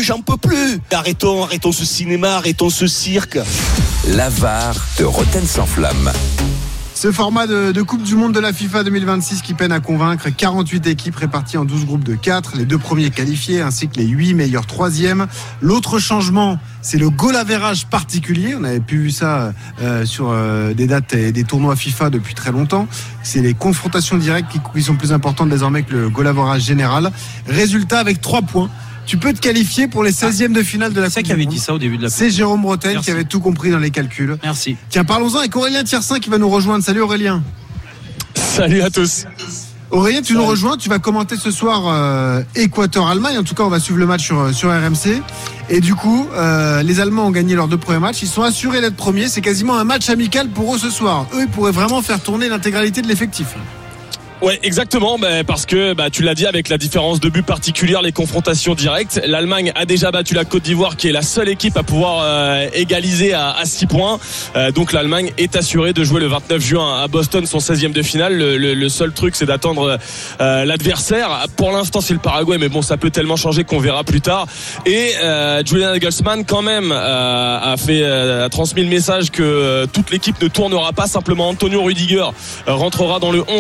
j'en peux plus. Arrêtons ce cinéma, arrêtons ce cirque. La VAR de Rotten sans flamme. Ce format de Coupe du Monde de la FIFA 2026 qui peine à convaincre, 48 équipes réparties en 12 groupes de 4, les 2 premiers qualifiés ainsi que les 8 meilleurs 3e. L'autre changement, c'est le goal average particulier. On n'avait plus vu ça sur des dates et des tournois FIFA depuis très longtemps. C'est les confrontations directes qui sont plus importantes désormais que le goal average général. Résultat avec 3 points. Tu peux te qualifier pour les 16e de finale de la Coupe du Monde. C'est ça qui avait dit ça au début de la. C'est Jérôme Bretagne qui avait tout compris dans les calculs. Merci. Tiens, parlons-en avec Aurélien Tiersin qui va nous rejoindre. Salut Aurélien. Salut à tous. Aurélien, tu nous rejoins, tu vas commenter ce soir Équateur-Allemagne. En tout cas, on va suivre le match sur RMC. Et du coup, les Allemands ont gagné leurs 2 premiers matchs. Ils sont assurés d'être premiers. C'est quasiment un match amical pour eux ce soir. Eux, ils pourraient vraiment faire tourner l'intégralité de l'effectif. Ouais, exactement, parce que tu l'as dit, avec la différence de but particulière, les confrontations directes, l'Allemagne a déjà battu la Côte d'Ivoire qui est la seule équipe à pouvoir égaliser à 6 points. Donc l'Allemagne est assurée de jouer le 29 juin à Boston son 16e de finale. Le seul truc, c'est d'attendre l'adversaire. Pour l'instant, c'est le Paraguay, mais bon, ça peut tellement changer qu'on verra plus tard. Et Julian Nagelsmann quand même a transmis le message que toute l'équipe ne tournera pas, simplement Antonio Rüdiger rentrera dans le 11